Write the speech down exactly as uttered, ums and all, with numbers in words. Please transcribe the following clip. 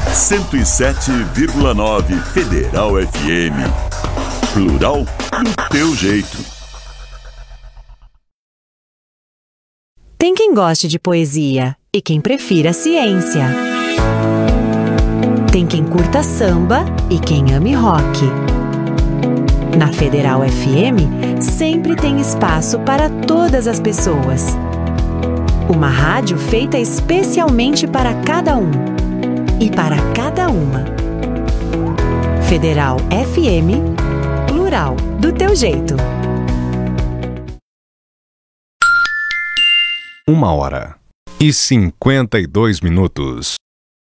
cento e sete vírgula nove Federal F M. Plural do teu jeito. Tem quem goste de poesia e quem prefira ciência. Tem quem curta samba e quem ame rock. Na Federal F M, sempre tem espaço para todas as pessoas. Uma rádio feita especialmente para cada um e para cada uma. Federal F M, plural do teu jeito. Uma hora e cinquenta e dois minutos.